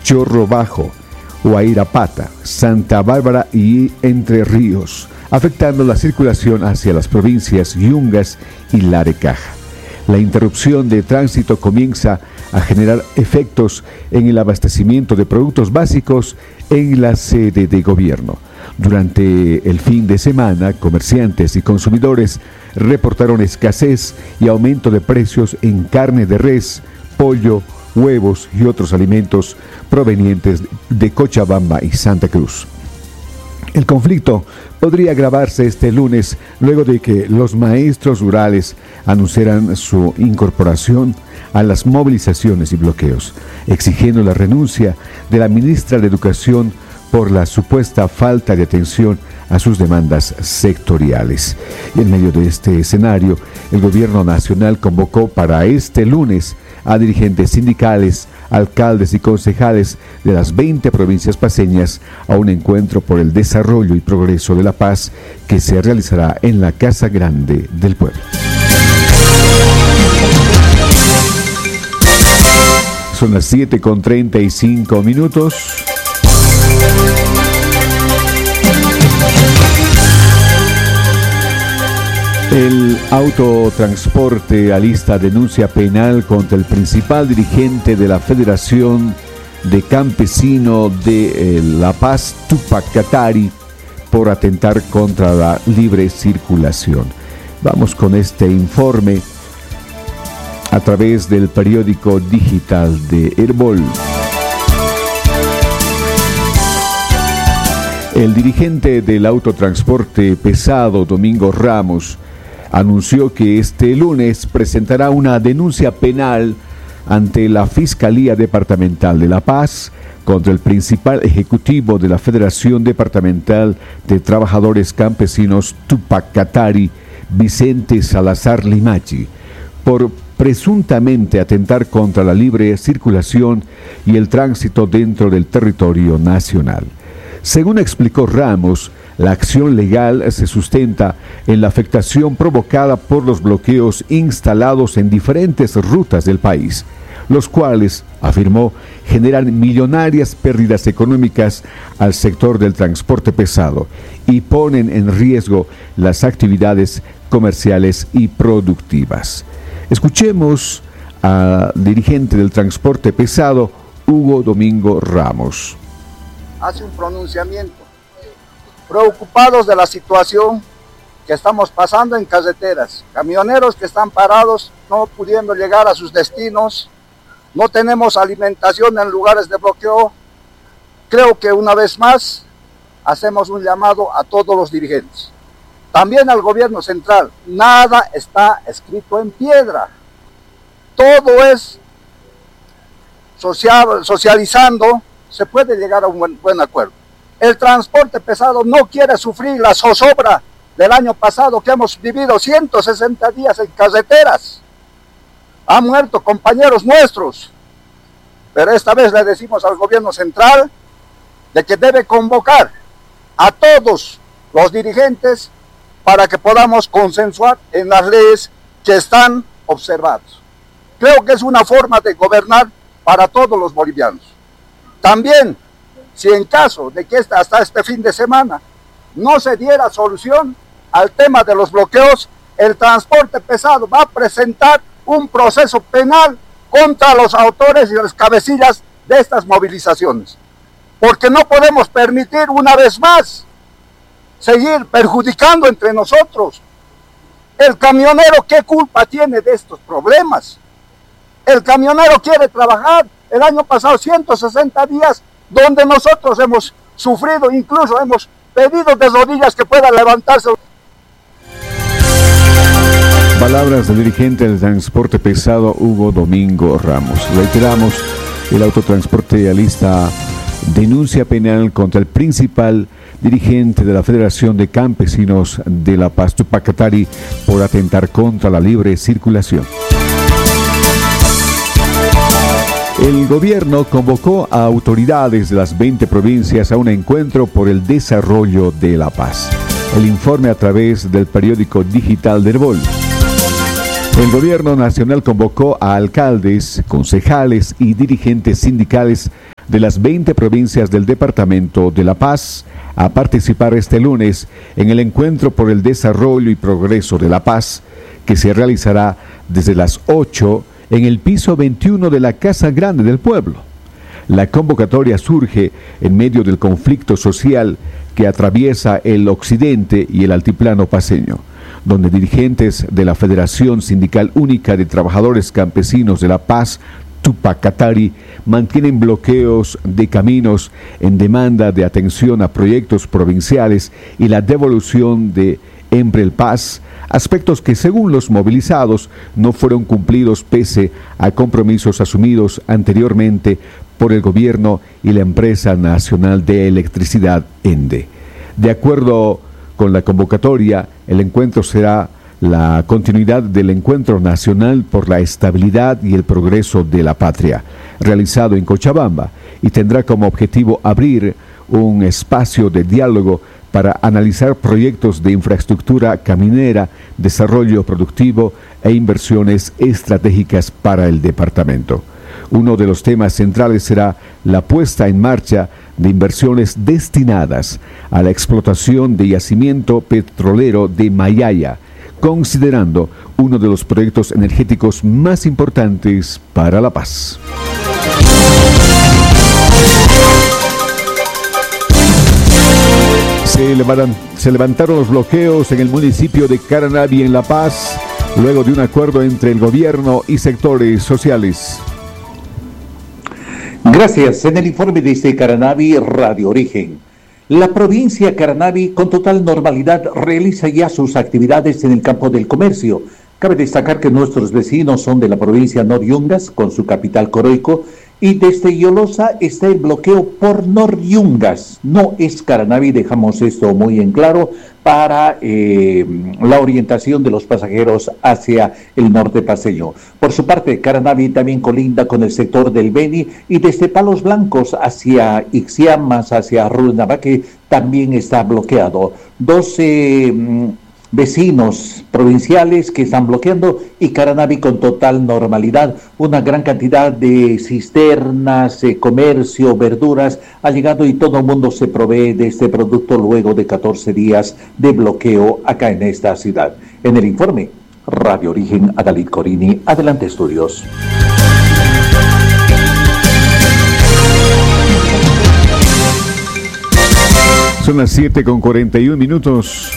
Chorro Bajo, Huayrapata, Santa Bárbara y Entre Ríos, afectando la circulación hacia las provincias Yungas y Larecaja. La interrupción de tránsito comienza a generar efectos en el abastecimiento de productos básicos en la sede de gobierno. Durante el fin de semana, comerciantes y consumidores reportaron escasez y aumento de precios en carne de res, pollo, huevos y otros alimentos provenientes de Cochabamba y Santa Cruz. El conflicto podría agravarse este lunes luego de que los maestros rurales anunciaran su incorporación a las movilizaciones y bloqueos, exigiendo la renuncia de la ministra de Educación por la supuesta falta de atención a sus demandas sectoriales. Y en medio de este escenario, el gobierno nacional convocó para este lunes a dirigentes sindicales, alcaldes y concejales de las 20 provincias paceñas a un encuentro por el desarrollo y progreso de la paz que se realizará en la Casa Grande del Pueblo. Son las 7:35. El autotransporte alista denuncia penal contra el principal dirigente de la Federación de Campesinos de La Paz, Tupac Katari, por atentar contra la libre circulación. Vamos con este informe a través del periódico digital de Herbol. El dirigente del autotransporte pesado, Domingo Ramos, anunció que este lunes presentará una denuncia penal ante la Fiscalía Departamental de La Paz contra el principal ejecutivo de la Federación Departamental de Trabajadores Campesinos Tupac Katari, Vicente Salazar Limachi, por presuntamente atentar contra la libre circulación y el tránsito dentro del territorio nacional. Según explicó Ramos, la acción legal se sustenta en la afectación provocada por los bloqueos instalados en diferentes rutas del país, los cuales, afirmó, generan millonarias pérdidas económicas al sector del transporte pesado y ponen en riesgo las actividades comerciales y productivas. Escuchemos al dirigente del transporte pesado, Hugo Domingo Ramos. Hace un pronunciamiento. Preocupados de la situación que estamos pasando en carreteras, camioneros que están parados, no pudiendo llegar a sus destinos, no tenemos alimentación en lugares de bloqueo. Creo que una vez más hacemos un llamado a todos los dirigentes, también al gobierno central. Nada está escrito en piedra, todo es socializando, se puede llegar a un buen acuerdo. El transporte pesado no quiere sufrir la zozobra del año pasado, que hemos vivido 160 días en carreteras. Han muerto compañeros nuestros, pero esta vez le decimos al gobierno central de que debe convocar a todos los dirigentes para que podamos consensuar en las leyes que están observadas. Creo que es una forma de gobernar para todos los bolivianos. También, si en caso de que hasta este fin de semana no se diera solución al tema de los bloqueos, el transporte pesado va a presentar un proceso penal contra los autores y las cabecillas de estas movilizaciones. Porque no podemos permitir una vez más seguir perjudicando entre nosotros. El camionero, ¿qué culpa tiene de estos problemas? El camionero quiere trabajar. El año pasado 160 días donde nosotros hemos sufrido, incluso hemos pedido de rodillas que pueda levantarse. Palabras del dirigente del transporte pesado, Hugo Domingo Ramos. Reiteramos, el autotransporte alista denuncia penal contra el principal dirigente de la Federación de Campesinos de La Paz, Tupac Katari, por atentar contra la libre circulación. El gobierno convocó a autoridades de las 20 provincias a un encuentro por el desarrollo de la paz. El informe a través del periódico digital de Herbol. El gobierno nacional convocó a alcaldes, concejales y dirigentes sindicales de las 20 provincias del departamento de La Paz a participar este lunes en el Encuentro por el Desarrollo y Progreso de La Paz, que se realizará desde las 8 en el piso 21 de la Casa Grande del Pueblo. La convocatoria surge en medio del conflicto social que atraviesa el occidente y el altiplano paceño, donde dirigentes de la Federación Sindical Única de Trabajadores Campesinos de La Paz, Tupacatari, mantienen bloqueos de caminos en demanda de atención a proyectos provinciales y la devolución de Embrel Paz, aspectos que según los movilizados no fueron cumplidos pese a compromisos asumidos anteriormente por el gobierno y la Empresa Nacional de Electricidad, ENDE. De acuerdo con la convocatoria, el encuentro será la continuidad del Encuentro Nacional por la Estabilidad y el Progreso de la Patria, realizado en Cochabamba, y tendrá como objetivo abrir un espacio de diálogo para analizar proyectos de infraestructura caminera, desarrollo productivo e inversiones estratégicas para el departamento. Uno de los temas centrales será la puesta en marcha de inversiones destinadas a la explotación de yacimiento petrolero de Mayaya, considerando uno de los proyectos energéticos más importantes para La Paz. Se levantaron los bloqueos en el municipio de Caranavi, en La Paz, luego de un acuerdo entre el gobierno y sectores sociales. Gracias. En el informe desde Caranavi, Radio Origen. La provincia Caranavi, con total normalidad, realiza ya sus actividades en el campo del comercio. Cabe destacar que nuestros vecinos son de la provincia Nor-Yungas, con su capital Coroico, y desde Yolosa está el bloqueo por Nor-Yungas. No es Caranavi, dejamos esto muy en claro, para la orientación de los pasajeros hacia el norte paceño. Por su parte, Caranavi también colinda con el sector del Beni, y desde Palos Blancos hacia Ixiamas, hacia Runabaque, también está bloqueado. 12 vecinos provinciales que están bloqueando, y Caranavi con total normalidad. Una gran cantidad de cisternas, comercio, verduras ha llegado, y todo el mundo se provee de este producto luego de 14 días de bloqueo acá en esta ciudad. En el informe, Radio Origen, Adalid Corini. Adelante, estudios. Son las 7:41.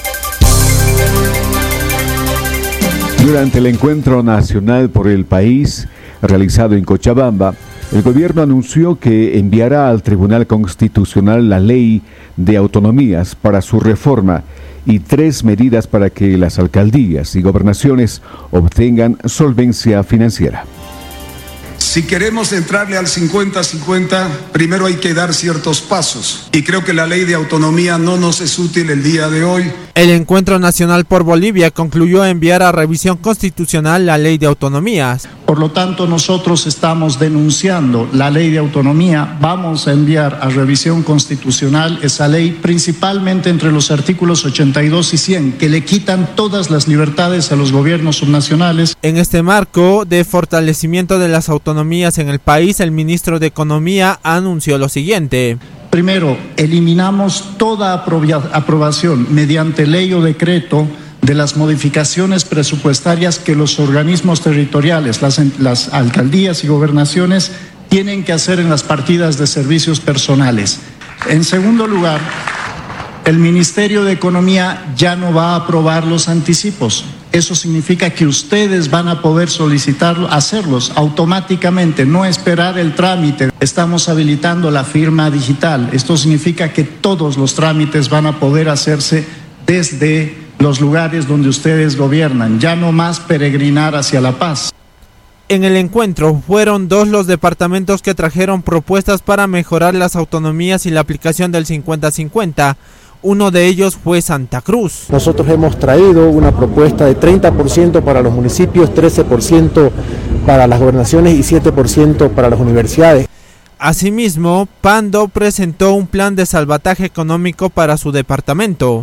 Durante el Encuentro Nacional por el País, realizado en Cochabamba, el gobierno anunció que enviará al Tribunal Constitucional la Ley de Autonomías para su reforma y 3 medidas para que las alcaldías y gobernaciones obtengan solvencia financiera. Si queremos entrarle al 50-50, primero hay que dar ciertos pasos. Y creo que la ley de autonomía no nos es útil el día de hoy. El Encuentro Nacional por Bolivia concluyó enviar a revisión constitucional la ley de autonomías. Por lo tanto, nosotros estamos denunciando la ley de autonomía. Vamos a enviar a revisión constitucional esa ley, principalmente entre los artículos 82 y 100, que le quitan todas las libertades a los gobiernos subnacionales. En este marco de fortalecimiento de las autonomías en el país, el ministro de Economía anunció lo siguiente. Primero, eliminamos toda aprobación mediante ley o decreto de las modificaciones presupuestarias que los organismos territoriales, las alcaldías y gobernaciones tienen que hacer en las partidas de servicios personales. En segundo lugar, el Ministerio de Economía ya no va a aprobar los anticipos. Eso significa que ustedes van a poder solicitarlo, hacerlos automáticamente, no esperar el trámite. Estamos habilitando la firma digital. Esto significa que todos los trámites van a poder hacerse desde los lugares donde ustedes gobiernan, ya no más peregrinar hacia La Paz. En el encuentro fueron 2 los departamentos que trajeron propuestas para mejorar las autonomías y la aplicación del 50-50. Uno de ellos fue Santa Cruz. Nosotros hemos traído una propuesta de 30% para los municipios, 13% para las gobernaciones y 7% para las universidades. Asimismo, Pando presentó un plan de salvataje económico para su departamento.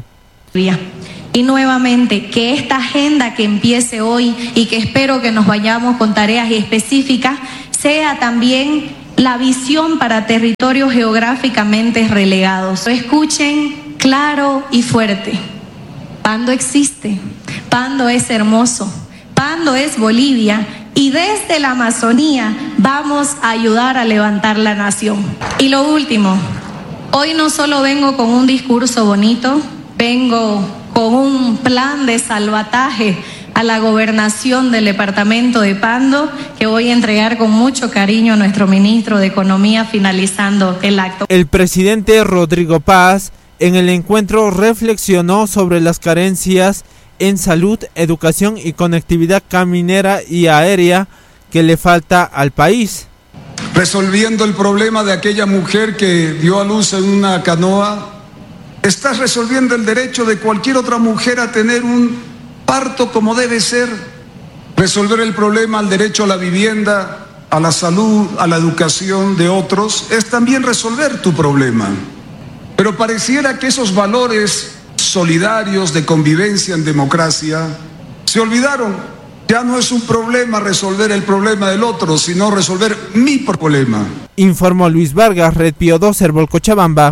Y nuevamente, que esta agenda que empiece hoy y que espero que nos vayamos con tareas específicas, sea también la visión para territorios geográficamente relegados. Escuchen claro y fuerte. Pando existe, Pando es hermoso, Pando es Bolivia y desde la Amazonía vamos a ayudar a levantar la nación. Y lo último, hoy no solo vengo con un discurso bonito, vengo con un plan de salvataje a la gobernación del departamento de Pando, que voy a entregar con mucho cariño a nuestro ministro de Economía finalizando el acto. El presidente Rodrigo Paz en el encuentro reflexionó sobre las carencias en salud, educación y conectividad caminera y aérea que le falta al país. Resolviendo el problema de aquella mujer que dio a luz en una canoa, estás resolviendo el derecho de cualquier otra mujer a tener un parto como debe ser. Resolver el problema, el derecho a la vivienda, a la salud, a la educación de otros, es también resolver tu problema. Pero pareciera que esos valores solidarios de convivencia en democracia se olvidaron. Ya no es un problema resolver el problema del otro, sino resolver mi problema. Informó Luis Vargas, Red Pío 2, Herbol, Cochabamba.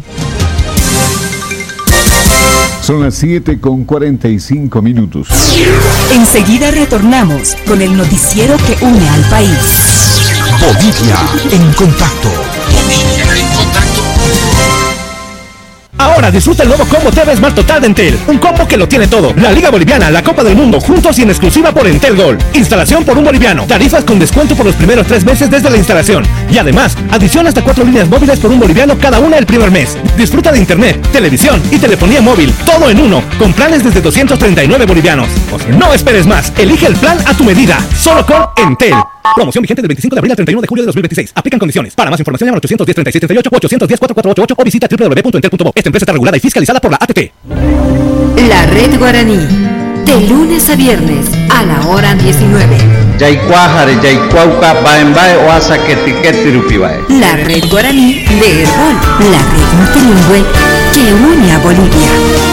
Son las 7:45. Enseguida retornamos con el noticiero que une al país. Bolivia en contacto. Bolivia en contacto. Ahora disfruta el nuevo combo TV Smart Total de Entel. Un combo que lo tiene todo. La Liga Boliviana, la Copa del Mundo, juntos y en exclusiva por Entel Gold. Instalación por un boliviano. Tarifas con descuento por los primeros 3 meses desde la instalación. Y además, adición hasta 4 líneas móviles por un boliviano cada una el primer mes. Disfruta de internet, televisión y telefonía móvil. Todo en uno. Con planes desde 239 bolivianos. No esperes más. Elige el plan a tu medida. Solo con Entel. Promoción vigente del 25 de abril al 31 de julio de 2026. Aplican condiciones. Para más información llama al 810-3638 o 810-4488 o visita www.entel.bo. Esta empresa está regulada y fiscalizada por la ATT. La Red Guaraní. De lunes a viernes a la hora 19. La Red Guaraní de Herbol. La red multilingüe que une a Bolivia.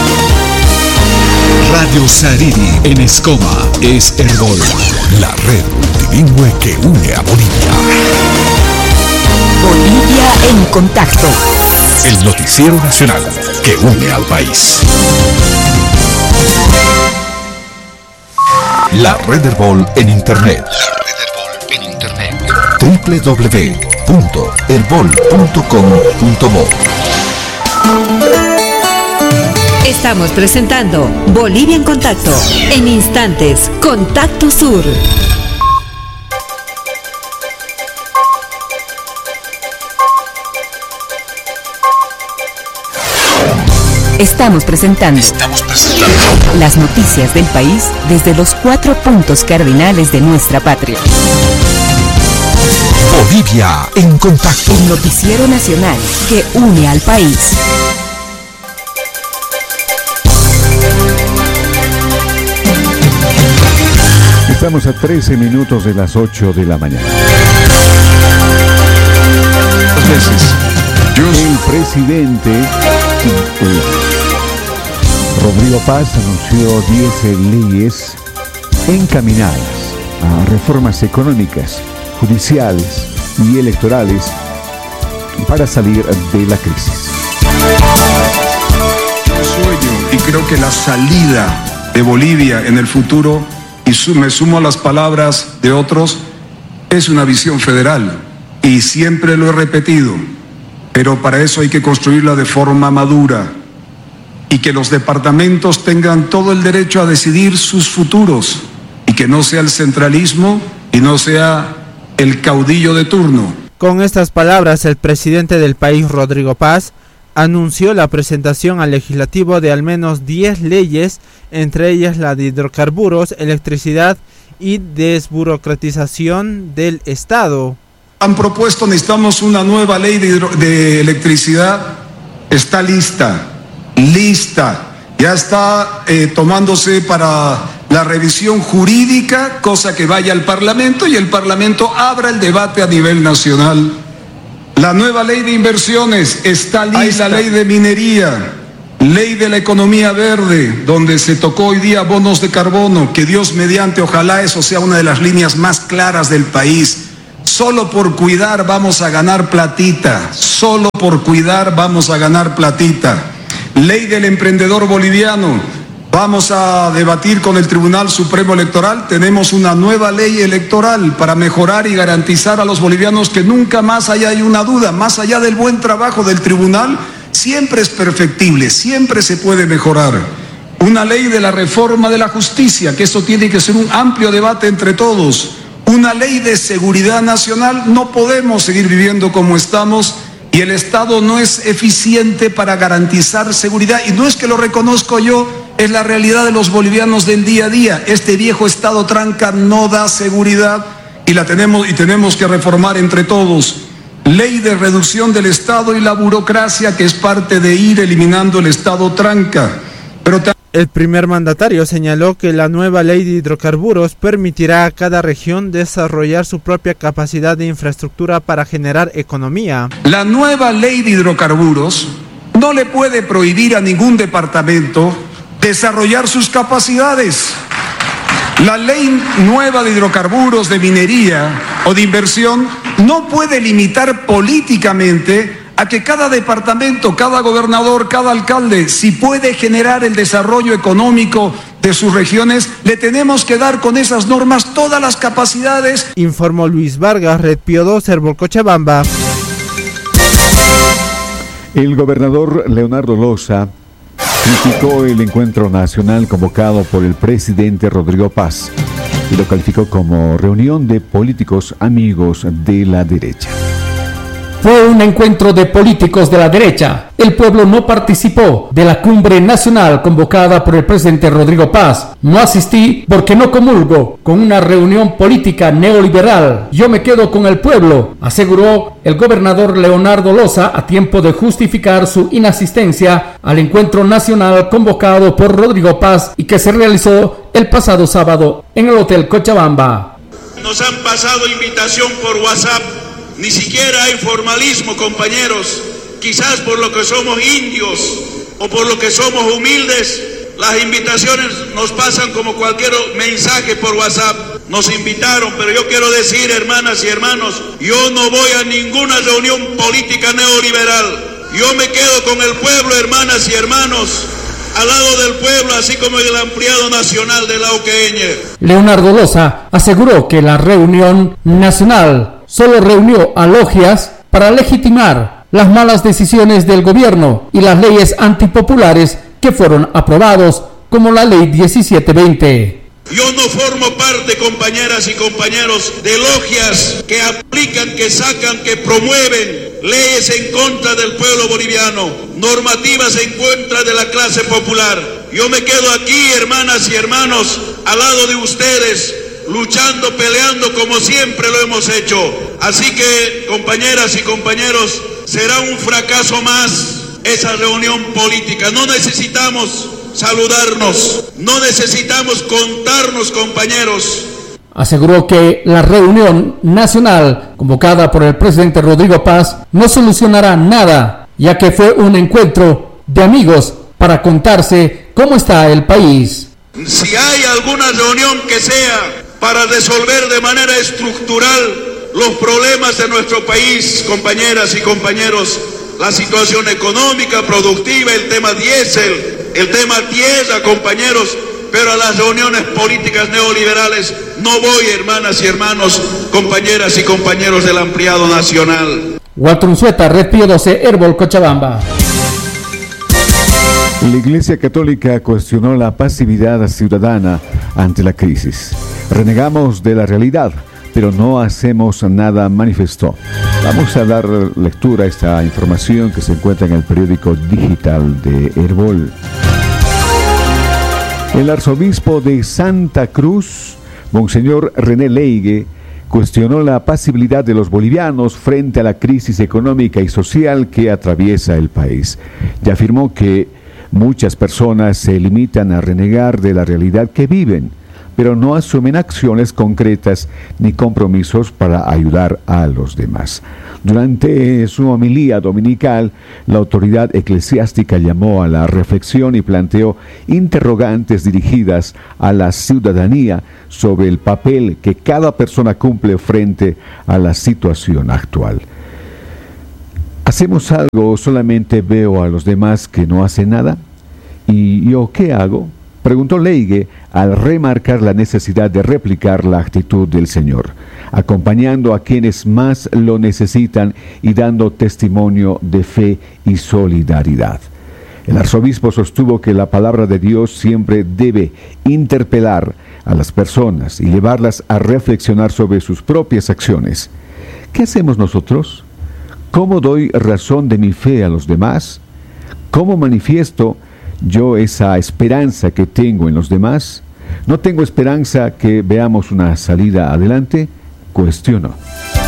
Radio Sariri en Escoma es Herbol, la red multilingüe que une a Bolivia. Bolivia en contacto. El noticiero nacional que une al país. La red Herbol en internet. www.herbol.com.bo. Estamos presentando Bolivia en contacto. En instantes, Contacto Sur. Estamos presentando las noticias del país desde los 4 puntos cardinales de nuestra patria. Bolivia en contacto. El noticiero nacional que une al país. Estamos a 13 minutos de las 8 de la mañana. El presidente Rodrigo Paz anunció 10 leyes encaminadas a reformas económicas, judiciales y electorales para salir de la crisis. Yo sueño y creo que la salida de Bolivia en el futuro, y me sumo a las palabras de otros, es una visión federal, y siempre lo he repetido, pero para eso hay que construirla de forma madura, y que los departamentos tengan todo el derecho a decidir sus futuros, y que no sea el centralismo y no sea el caudillo de turno. Con estas palabras, el presidente del país, Rodrigo Paz, anunció la presentación al legislativo de al menos 10 leyes, entre ellas la de hidrocarburos, electricidad y desburocratización del Estado. Han propuesto, necesitamos una nueva ley de electricidad, está lista, ya está tomándose para la revisión jurídica, cosa que vaya al Parlamento y el Parlamento abra el debate a nivel nacional. La nueva ley de inversiones está lista, la ley de minería, ley de la economía verde, donde se tocó hoy día bonos de carbono, que Dios mediante, ojalá eso sea una de las líneas más claras del país. Solo por cuidar vamos a ganar platita. Solo por cuidar vamos a ganar platita. Ley del emprendedor boliviano. Vamos a debatir con el Tribunal Supremo Electoral. Tenemos una nueva ley electoral para mejorar y garantizar a los bolivianos que nunca más haya una duda. Más allá del buen trabajo del tribunal, siempre es perfectible, siempre se puede mejorar. Una ley de la reforma de la justicia, que eso tiene que ser un amplio debate entre todos. Una ley de seguridad nacional. No podemos seguir viviendo como estamos y el Estado no es eficiente para garantizar seguridad. Y no es que lo reconozco yo, es la realidad de los bolivianos del día a día. Este viejo Estado tranca no da seguridad y tenemos que reformar entre todos. Ley de reducción del Estado y la burocracia, que es parte de ir eliminando el Estado tranca. El primer mandatario señaló que la nueva ley de hidrocarburos permitirá a cada región desarrollar su propia capacidad de infraestructura para generar economía. La nueva ley de hidrocarburos no le puede prohibir a ningún departamento desarrollar sus capacidades. La ley nueva de hidrocarburos, de minería o de inversión no puede limitar políticamente a que cada departamento, cada gobernador, cada alcalde, si puede generar el desarrollo económico de sus regiones, le tenemos que dar con esas normas todas las capacidades. Informó Luis Vargas, Red Pío 2, Herbol Cochabamba. El gobernador Leonardo Loza criticó el encuentro nacional convocado por el presidente Rodrigo Paz y lo calificó como reunión de políticos amigos de la derecha. Fue un encuentro de políticos de la derecha. El pueblo no participó de la cumbre nacional convocada por el presidente Rodrigo Paz. No asistí porque no comulgo con una reunión política neoliberal. Yo me quedo con el pueblo, aseguró el gobernador Leonardo Loza a tiempo de justificar su inasistencia al encuentro nacional convocado por Rodrigo Paz y que se realizó el pasado sábado en el Hotel Cochabamba. Nos han pasado invitación por WhatsApp. Ni siquiera hay formalismo, compañeros. Quizás por lo que somos indios o por lo que somos humildes, las invitaciones nos pasan como cualquier mensaje por WhatsApp. Nos invitaron, pero yo quiero decir, hermanas y hermanos, yo no voy a ninguna reunión política neoliberal. Yo me quedo con el pueblo, hermanas y hermanos, al lado del pueblo, así como el ampliado nacional de la OQN. Leonardo Loza aseguró que la reunión nacional solo reunió a logias para legitimar las malas decisiones del gobierno y las leyes antipopulares que fueron aprobados, como la ley 1720. Yo no formo parte, compañeras y compañeros, de logias que aplican, que sacan, que promueven leyes en contra del pueblo boliviano, normativas en contra de la clase popular. Yo me quedo aquí, hermanas y hermanos, al lado de ustedes, luchando, peleando como siempre lo hemos hecho. Así que, compañeras y compañeros, será un fracaso más esa reunión política. No necesitamos saludarnos, no necesitamos contarnos, compañeros. Aseguró que la reunión nacional convocada por el presidente Rodrigo Paz no solucionará nada, ya que fue un encuentro de amigos para contarse cómo está el país. Si hay alguna reunión que sea para resolver de manera estructural los problemas de nuestro país, compañeras y compañeros, la situación económica, productiva, el tema diésel, el tema tierra, compañeros, pero a las reuniones políticas neoliberales no voy, hermanas y hermanos, compañeras y compañeros del ampliado nacional. Walter Unzueta, Red Pío 12, Herbol Cochabamba. La Iglesia Católica cuestionó la pasividad ciudadana ante la crisis. Renegamos de la realidad, pero no hacemos nada, manifestó. Vamos a dar lectura a esta información que se encuentra en el periódico digital de Herbol. El arzobispo de Santa Cruz, Monseñor René Leigue, cuestionó la pasibilidad de los bolivianos frente a la crisis económica y social que atraviesa el país. Y afirmó que muchas personas se limitan a renegar de la realidad que viven, pero no asumen acciones concretas ni compromisos para ayudar a los demás. Durante su homilía dominical, la autoridad eclesiástica llamó a la reflexión y planteó interrogantes dirigidas a la ciudadanía sobre el papel que cada persona cumple frente a la situación actual. ¿Hacemos algo o solamente veo a los demás que no hacen nada? ¿Y yo qué hago?, preguntó Leige al remarcar la necesidad de replicar la actitud del Señor, acompañando a quienes más lo necesitan y dando testimonio de fe y solidaridad. El arzobispo sostuvo que la palabra de Dios siempre debe interpelar a las personas y llevarlas a reflexionar sobre sus propias acciones. ¿Qué hacemos nosotros? ¿Cómo doy razón de mi fe a los demás? ¿Cómo manifiesto yo esa esperanza que tengo en los demás? ¿No tengo esperanza que veamos una salida adelante?, cuestionó.